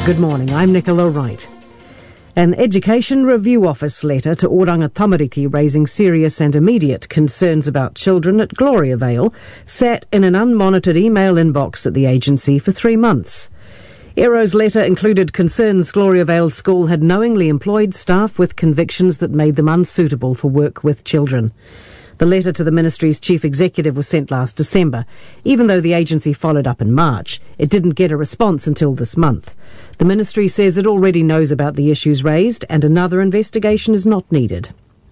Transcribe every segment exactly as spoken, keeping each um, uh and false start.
Good morning, I'm Nicola Wright. An Education Review Office letter to Oranga Tamariki raising serious and immediate concerns about children at Gloriavale sat in an unmonitored email inbox at the agency for three months. Aero's letter included concerns Gloriavale School had knowingly employed staff with convictions that made them unsuitable for work with children. The letter to the ministry's chief executive was sent last December. Even though the agency followed up in March, it didn't get a response until this month. The ministry says it already knows about the issues raised and another investigation is not needed.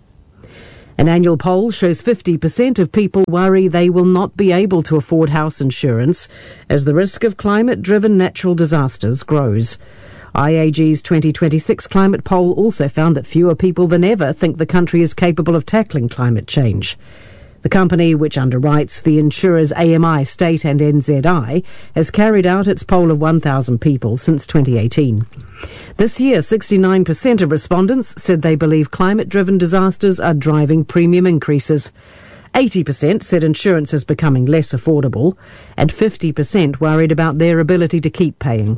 An annual poll shows fifty percent of people worry they will not be able to afford house insurance as the risk of climate-driven natural disasters grows. I A G's twenty twenty-six climate poll also found that fewer people than ever think the country is capable of tackling climate change. The company, which underwrites the insurers A M I State and N Z I, has carried out its poll of one thousand people since twenty eighteen. This year, sixty-nine percent of respondents said they believe climate-driven disasters are driving premium increases. eighty percent said insurance is becoming less affordable, and fifty percent worried about their ability to keep paying.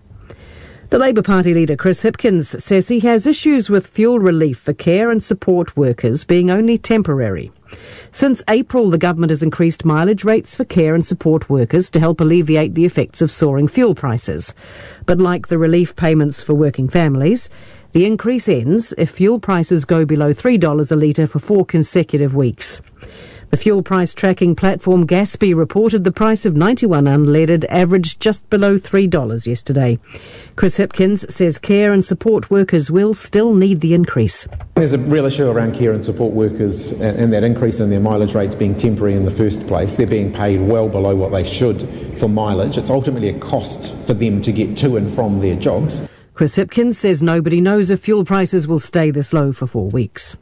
The Labour Party leader Chris Hipkins says he has issues with fuel relief for care and support workers being only temporary. Since April, the government has increased mileage rates for care and support workers to help alleviate the effects of soaring fuel prices. But like the relief payments for working families, the increase ends if fuel prices go below three dollars a litre for four consecutive weeks. The fuel price tracking platform Gaspy reported the price of ninety-one unleaded averaged just below three dollars yesterday. Chris Hipkins says care and support workers will still need the increase. There's a real issue around care and support workers and, and that increase in their mileage rates being temporary in the first place. They're being paid well below what they should for mileage. It's ultimately a cost for them to get to and from their jobs. Chris Hipkins says nobody knows if fuel prices will stay this low for four weeks.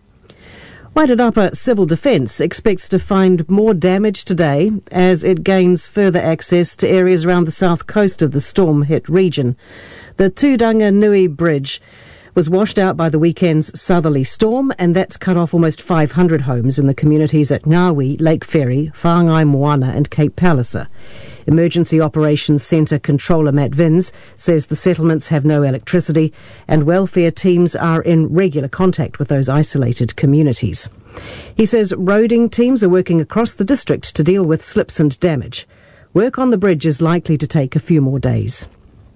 Wairarapa Civil Defence expects to find more damage today as it gains further access to areas around the south coast of the storm-hit region. The Tūranga Nui Bridge was washed out by the weekend's southerly storm, and that's cut off almost five hundred homes in the communities at Ngawi, Lake Ferry, Whangai Moana and Cape Palliser. Emergency Operations Centre Controller Matt Vins says the settlements have no electricity and welfare teams are in regular contact with those isolated communities. He says roading teams are working across the district to deal with slips and damage. Work on the bridge is likely to take a few more days.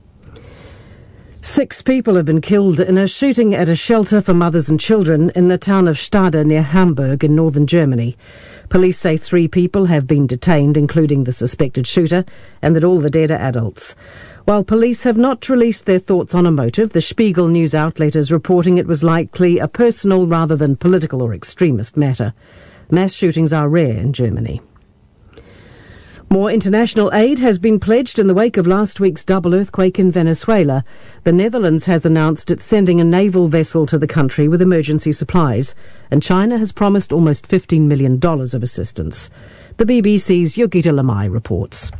Six people have been killed in a shooting at a shelter for mothers and children in the town of Stade near Hamburg in northern Germany. Police say three people have been detained, including the suspected shooter, and that all the dead are adults. While police have not released their thoughts on a motive, the Spiegel news outlet is reporting it was likely a personal rather than political or extremist matter. Mass shootings are rare in Germany. More international aid has been pledged in the wake of last week's double earthquake in Venezuela. The Netherlands has announced it's sending a naval vessel to the country with emergency supplies, and China has promised almost fifteen million dollars of assistance. The B B C's Yogita Lamai reports.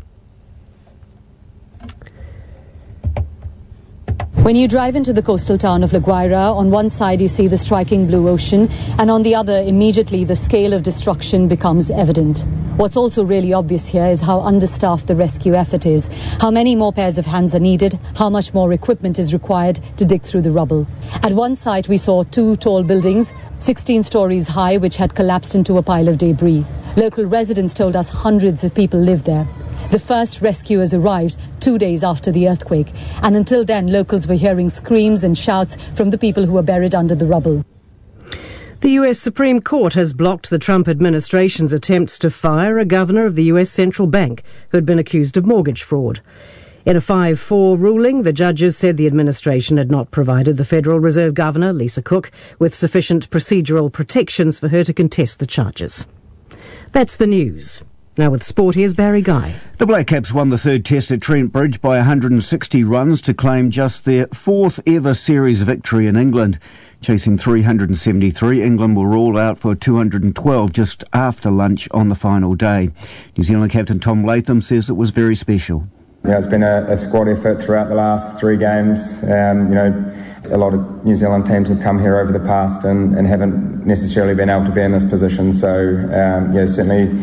When you drive into the coastal town of La Guaira, on one side you see the striking blue ocean, and on the other, immediately the scale of destruction becomes evident. What's also really obvious here is how understaffed the rescue effort is, how many more pairs of hands are needed, how much more equipment is required to dig through the rubble. At one site we saw two tall buildings, sixteen stories high, which had collapsed into a pile of debris. Local residents told us hundreds of people lived there. The first rescuers arrived two days after the earthquake, and until then locals were hearing screams and shouts from the people who were buried under the rubble. The U S Supreme Court has blocked the Trump administration's attempts to fire a governor of the U S Central Bank who had been accused of mortgage fraud. In a five four ruling, the judges said the administration had not provided the Federal Reserve Governor, Lisa Cook, with sufficient procedural protections for her to contest the charges. That's the news. Now with sport, here's Barry Guy. The Black Caps won the third test at Trent Bridge by one hundred sixty runs to claim just their fourth ever series victory in England. Chasing three hundred seventy-three, England were ruled out for two hundred twelve just after lunch on the final day. New Zealand captain Tom Latham says it was very special. You know, it's been a, a squad effort throughout the last three games. Um, you know, a lot of New Zealand teams have come here over the past and, and haven't necessarily been able to be in this position. So, um, yeah, certainly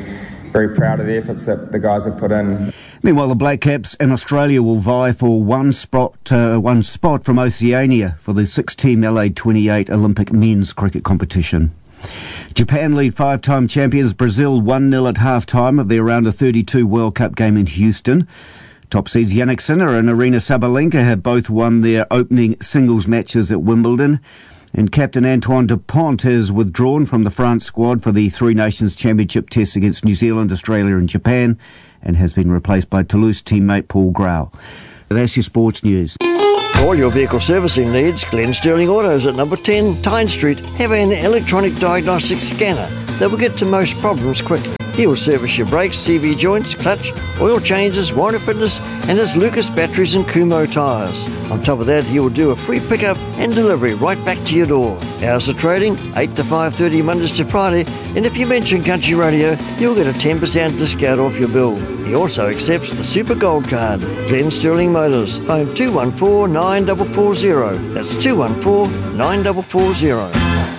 very proud of the efforts that the guys have put in. Meanwhile, the Black Caps in Australia will vie for one spot, uh, one spot from Oceania for the six-team L A twenty-eight Olympic men's cricket competition. Japan lead five-time champions Brazil one nil at half-time of their round of thirty-two World Cup game in Houston. Top seeds Yannick Sinner and Arina Sabalenka have both won their opening singles matches at Wimbledon. And captain Antoine Dupont has withdrawn from the France squad for the Three Nations Championship test against New Zealand, Australia and Japan, and has been replaced by Toulouse teammate Paul Grau. That's your sports news. For all your vehicle servicing needs, Glen Sterling Autos at number ten Tyne Street have an electronic diagnostic scanner that will get to most problems quickly. He will service your brakes, C V joints, clutch, oil changes, warranty fitness, and his Lucas batteries and Kumho tyres. On top of that, he will do a free pickup and delivery right back to your door. Hours of trading, eight to five thirty Mondays to Friday, and if you mention Country Radio, you'll get a ten percent discount off your bill. He also accepts the Super Gold Card. Glen Sterling Motors, phone two one four, nine four four zero. That's two one four, nine four four zero.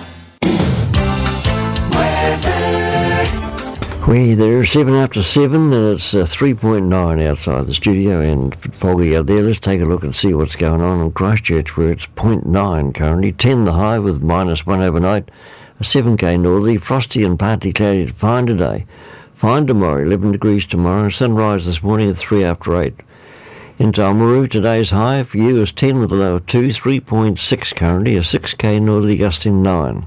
We there seven after seven, and it's uh, three point nine outside the studio and foggy out there. Let's take a look and see what's going on in Christchurch, where it's zero point nine currently, ten the high with minus one overnight, a seven K northerly, frosty and partly cloudy to fine today. Fine tomorrow, eleven degrees tomorrow, sunrise this morning at three after eight. In Tamaroo, today's high for you is ten with a low of two, three point six currently, a six K northerly gusting nine.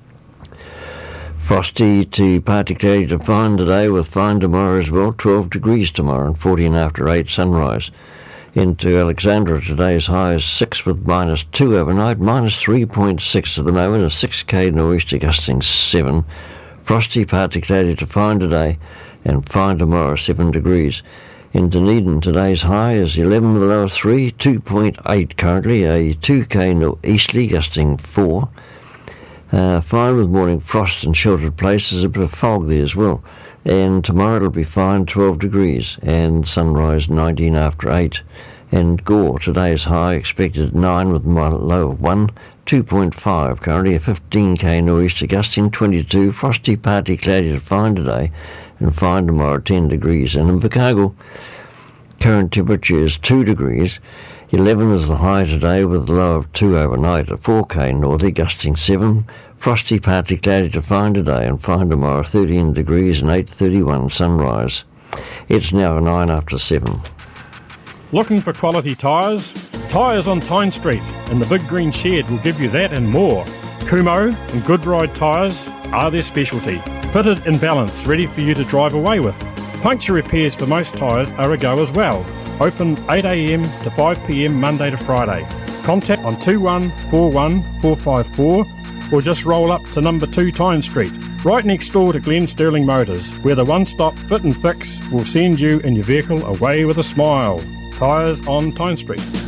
Frosty to partly cloudy to fine today with fine tomorrow as well, twelve degrees tomorrow and fourteen after eight sunrise. Into Alexandra, today's high is six with minus two overnight, minus three point six at the moment, a six K nor'easter gusting seven. Frosty partly cloudy to fine today and fine tomorrow, seven degrees. In Dunedin, today's high is eleven with a low of three, two point eight currently, a two K nor'easterly gusting four. Uh, fine with morning frost in sheltered places, a bit of fog there as well. And tomorrow it'll be fine, twelve degrees, and sunrise nineteen after eight. And Gore, today's high expected at nine with a low of one, two point five currently, a fifteen K nor'easter gusting twenty-two, frosty partly cloudy to fine today, and fine tomorrow ten degrees. And in Invercargill, current temperature is two degrees, eleven is the high today with a low of two overnight, a four K northerly gusting seven, frosty partly cloudy to fine today and fine tomorrow thirteen degrees and eight thirty-one sunrise. It's now nine after seven. Looking for quality tyres? Tyres on Tyne Street and the Big Green Shed will give you that and more. Kumho and Goodride tyres are their specialty. Fitted and balanced, ready for you to drive away with. Puncture repairs for most tyres are a go as well. Open eight A M to five P M Monday to Friday. Contact on two one four one four five four or just roll up to number two Tyne Street, right next door to Glen Sterling Motors, where the one-stop fit and fix will send you and your vehicle away with a smile. Tyres on Tyne Street.